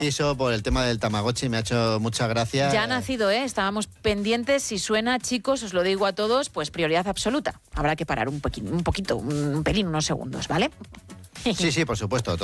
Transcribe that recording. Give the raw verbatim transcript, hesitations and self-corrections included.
Eso por el tema del Tamagotchi me ha hecho mucha gracia. Ya ha nacido, ¿eh? Estábamos pendientes. Si suena, chicos, os lo digo a todos, pues prioridad absoluta. Habrá que parar un, poqui- un poquito, un pelín, unos segundos, ¿vale? Sí, sí, por supuesto.